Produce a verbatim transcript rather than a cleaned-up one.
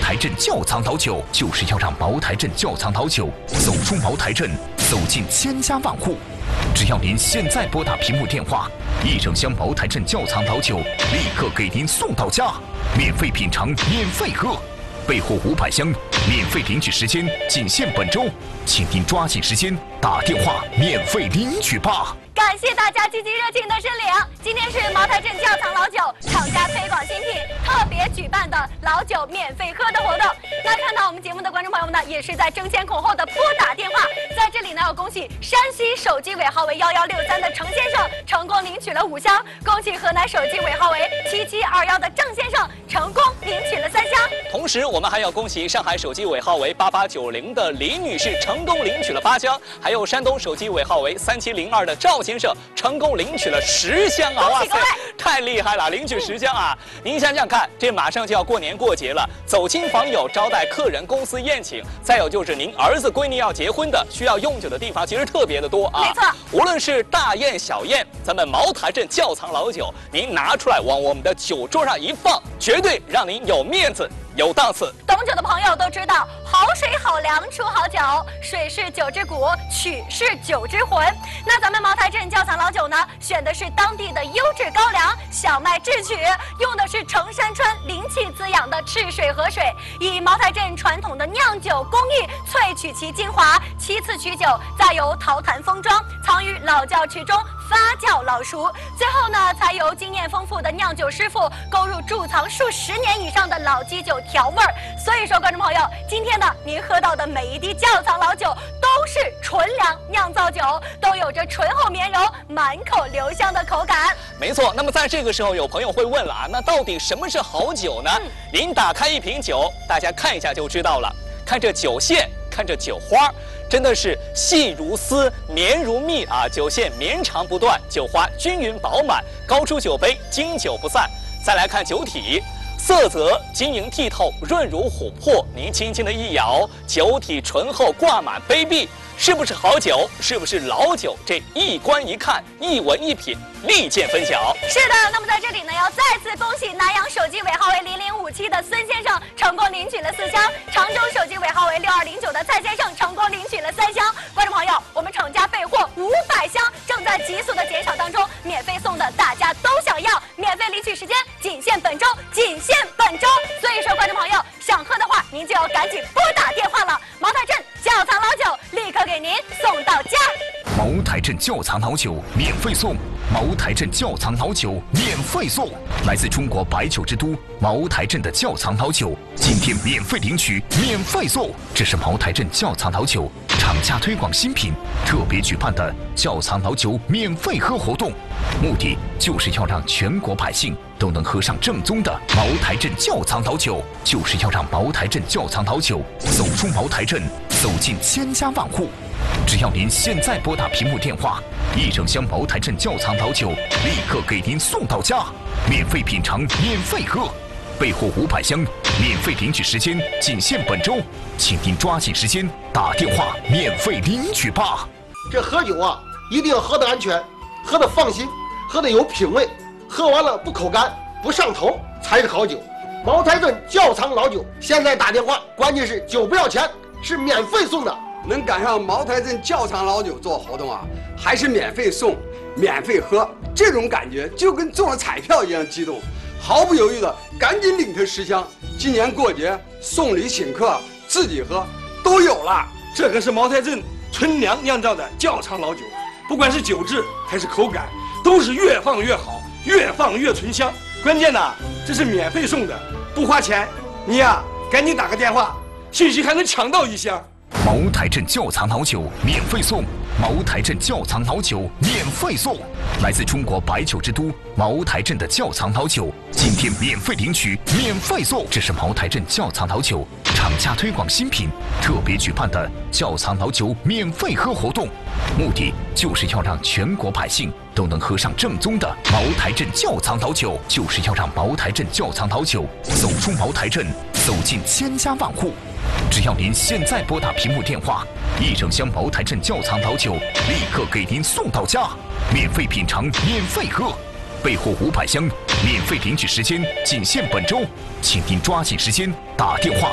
台镇窖藏老酒就是要让茅台镇窖藏老酒走出茅台镇，走进千家万户。只要您现在拨打屏幕电话，一整箱茅台镇窖藏老酒立刻给您送到家，免费品尝，免费喝。 备货五百箱，免费领取时间仅限本周，请您抓紧时间打电话免费领取吧！ 感谢大家积极热情的申领。今天是茅台镇窖藏老酒厂家推广新品特别举办的老酒免费喝的活动。那看到我们节目的观众朋友们呢，也是在争先恐后的拨打电话。在这里呢，要恭喜山西手机尾号为幺幺六三的程先生成功领取了五箱，恭喜河南手机尾号为七七二幺的郑先生成功领取了三箱。 同时，我们还要恭喜上海手机尾号为八八九零的李女士成功领取了八箱，还有山东手机尾号为三七零二的赵先生成功领取了十箱啊！哇塞，太厉害了，领取十箱啊！您想想看，这马上就要过年过节了，走亲访友、招待客人、公司宴请，再有就是您儿子闺女要结婚的，需要用酒的地方其实特别的多啊。 没错， 无论是大宴小宴，咱们茅台镇窖藏老酒，您拿出来往我们的酒桌上一放，绝对让您有面子。 有档次， 懂酒的朋友都知道，好水好粮出好酒，水是酒之骨，曲是酒之魂。那咱们茅台镇窖藏老酒呢，选的是当地的优质高粱小麦制曲，用的是成山川灵气滋养的赤水河水，以茅台镇传统的酿酒工艺萃取其精华，其次取酒，再由陶坛封装，藏于老窖池中。 发酵老熟，最后呢，才由经验丰富的酿酒师傅勾入贮藏数十年以上的老基酒调味儿。所以说，观众朋友，今天呢，您喝到的每一滴窖藏老酒都是纯粮酿造酒，都有着醇厚绵柔、满口留香的口感。 没错。那么在这个时候，有朋友会问了啊，那到底什么是好酒呢？嗯、您打开一瓶酒，大家看一下就知道了。看这酒线，看这酒花。 真的是细如丝，绵如蜜啊！酒线绵长不断，酒花均匀饱满，高出酒杯，经久不散。再来看酒体，色泽晶莹剔透，润如琥珀。您轻轻的一摇，酒体醇厚，挂满杯壁。 是不是好酒？是不是老酒？这一观一看，一闻一品，立见分晓。 是的，那么在这里呢，要再次恭喜南阳手机尾号为零零五七的孙先生成功领取了四箱，常州手机尾号为六二零九的蔡先生成功领取了三箱。观众朋友，我们厂家备货五百箱，正在急速的减少当中，免费送的大家都想要，免费领取时间仅限本周，仅限本周。所以说，观众朋友想喝的话，您就要赶紧拨打电话了。茅台镇窖藏老酒立刻给您送到家。 茅台镇窖藏老酒免费送，茅台镇窖藏老酒免费送。来自中国白酒之都茅台镇的窖藏老酒，今天免费领取，免费送。这是茅台镇窖藏老酒厂家推广新品特别举办的窖藏老酒免费喝活动，目的就是要让全国百姓都能喝上正宗的茅台镇窖藏老酒，就是要让茅台镇窖藏老酒走出茅台镇，走进千家万户。只要您现在拨打屏幕电话，一整箱茅台镇窖藏老酒立刻给您送到家，免费品尝，免费喝。备货五百箱，免费领取时间仅限本周，请您抓紧时间打电话免费领取吧。 这喝酒啊，一定要喝得安全，喝得放心，喝得有品味，喝完了不口干不上头才是好酒。茅台镇窖藏老酒，现在打电话，关键是酒不要钱，是免费送的。 能赶上茅台镇窖藏老酒做活动啊，还是免费送、免费喝，这种感觉就跟中了彩票一样激动，毫不犹豫的赶紧领他十箱。今年过节送礼请客、自己喝都有了。 这可是茅台镇纯粮酿造的窖藏老酒，不管是酒质还是口感，都是越放越好，越放越醇香。关键呢，这是免费送的，不花钱。你呀，赶紧打个电话，兴许还能抢到一箱。 茅台镇窖藏老酒免费送，茅台镇窖藏老酒免费送。来自中国白酒之都茅台镇的窖藏老酒，今天免费领取，免费送。这是茅台镇窖藏老酒厂家推广新品特别举办的窖藏老酒免费喝活动，目的就是要让全国百姓都能喝上正宗的茅台镇窖藏老酒，就是要让茅台镇窖藏老酒走出茅台镇，走进千家万户。只要您现在拨打屏幕电话，一整箱茅台镇窖藏老酒立刻给您送到家，免费品尝，免费喝。备货五百箱，免费领取时间仅限本周，请您抓紧时间打电话